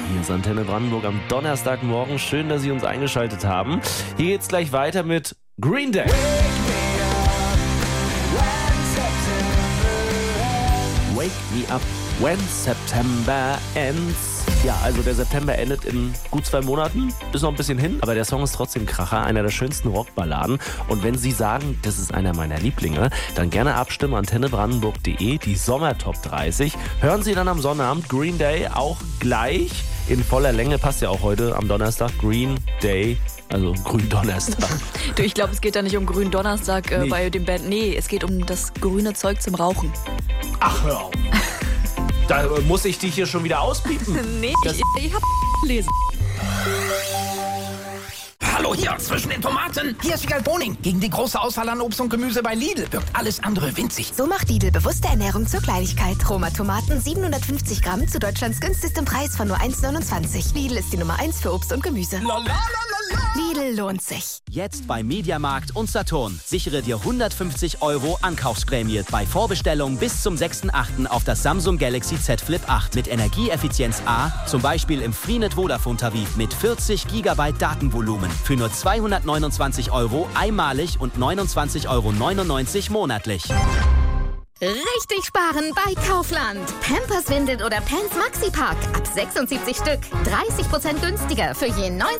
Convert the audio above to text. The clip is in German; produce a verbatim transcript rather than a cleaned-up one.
Hier ist Antenne Brandenburg am Donnerstagmorgen. Schön, dass Sie uns eingeschaltet haben. Hier geht's gleich weiter mit Green Day. Wake me up when September ends. Ja, also der September endet in gut zwei Monaten. Ist noch ein bisschen hin, aber der Song ist trotzdem Kracher. Einer der schönsten Rockballaden. Und wenn Sie sagen, das ist einer meiner Lieblinge, dann gerne abstimmen. antenne brandenburg punkt de, die Sommertop dreißig. Hören Sie dann am Sonnabend Green Day auch gleich in voller Länge. Passt ja auch heute am Donnerstag. Green Day. Also Gründonnerstag. Du, ich glaube, es geht da nicht um Gründonnerstag äh, Nee. bei dem Band. Nee, es geht um das grüne Zeug zum Rauchen. Ach, hör auf. Da äh, muss ich dich hier schon wieder auspiepen. Nee, Das- ich, ich hab gelesen. Hallo hier zwischen den Tomaten. Hier ist Wiegald Boning. Gegen die große Auswahl an Obst und Gemüse bei Lidl wirkt alles andere winzig. So macht Lidl bewusste Ernährung zur Kleinigkeit. Roma Tomaten siebenhundertfünfzig Gramm zu Deutschlands günstigstem Preis von nur eins neunundzwanzig. Lidl ist die Nummer eins für Obst und Gemüse. Lidl lohnt sich. Jetzt bei Mediamarkt und Saturn. Sichere dir hundertfünfzig Euro Ankaufsprämie bei Vorbestellung bis zum sechsten achten auf das Samsung Galaxy Z Flip acht mit Energieeffizienz A, zum Beispiel im Freenet Vodafone Tarif mit vierzig Gigabyte Datenvolumen für nur zweihundertneunundzwanzig Euro einmalig und neunundzwanzig Euro neunundneunzig monatlich. Richtig sparen bei Kaufland. Pampers Windel oder Pants Maxi Pack ab sechsundsiebzig Stück. dreißig Prozent günstiger für je neunzig